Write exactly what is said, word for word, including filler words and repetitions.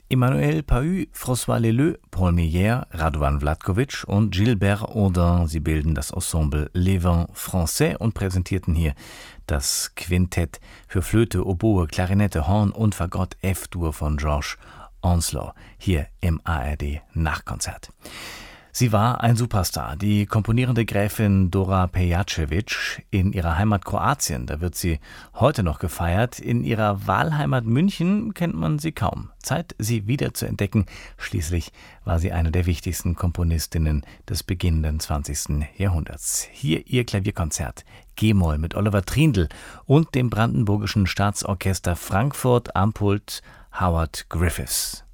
Emmanuel Pahud, François Leleux, Paul Meyer, Radovan Vlatkovic und Gilbert Audin, sie bilden das Ensemble Les Vents Français und präsentierten hier das Quintett für Flöte, Oboe, Klarinette, Horn und Fagott F-Dur von George Onslow hier im A R D Nachkonzert. Sie war ein Superstar, die komponierende Gräfin Dora Pejacevic in ihrer Heimat Kroatien. Da wird sie heute noch gefeiert. In ihrer Wahlheimat München kennt man sie kaum. Zeit, sie wieder zu entdecken. Schließlich war sie eine der wichtigsten Komponistinnen des beginnenden zwanzigsten Jahrhunderts. Hier ihr Klavierkonzert G-Moll mit Oliver Trindl und dem Brandenburgischen Staatsorchester Frankfurt am Pult Howard Griffiths.